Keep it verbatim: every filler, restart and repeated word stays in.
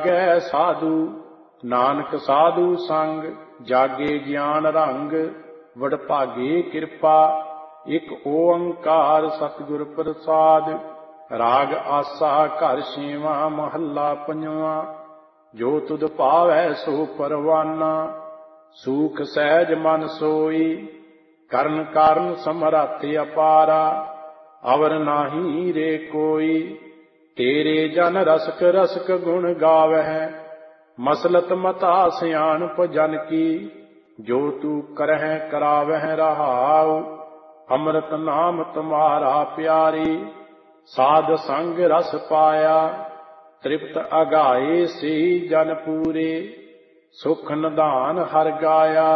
ਜਾਗੈ ਸਾਧੂ। ਨਾਨਕ ਸਾਧੂ ਸੰਗ ਜਾਗੇ ਗਿਆਨ ਰੰਗ। ਵਡਭਾਗੇ ਕਿਰਪਾ ਇਕ ਓੰਕਾਰ ਸਤਿਗੁਰ ਪ੍ਰਸਾਦ। ਰਾਗ ਆਸਾ ਘਰ ਛੇਵਾਂ ਮਹੱਲਾ ਪੰਜਵਾਂ। ਜੋ ਤੁਧ ਭਾਵੈ ਸੋ ਪਰਵਾਨਾ। ਸੂਖ ਸਹਿਜ ਮਨ ਸੋਈ ਕਰਨ ਕਾਰਨ ਸਮਰੱਥ ਅਪਾਰਾ। ਅਵਰ ਨਾਹੀ ਰੇ ਕੋਈ ਤੇਰੇ ਜਨ ਰਸਕ ਰਸਕ ਗੁਣ ਗਾਵਹਿ। ਮਸਲਤ ਮਤਾ ਸਿਆਣਪ ਜਨ ਕੀ ਜੋ ਤੂ ਕਰਹਿ ਕਰਾਵਹਿ ਰਹਾਉ। ਅੰਮ੍ਰਿਤ ਨਾਮ ਤੁਮਾਰਾ ਪਿਆਰੀ ਸਾਧ ਸੰਗ ਰਸ ਪਾਇਆ। ਤ੍ਰਿਪਤ ਅਗਾਏ ਸੇ ਜਨ ਪੂਰੇ ਸੁਖ ਨਿਧਾਨ ਹਰਿ ਗਾਇਆ।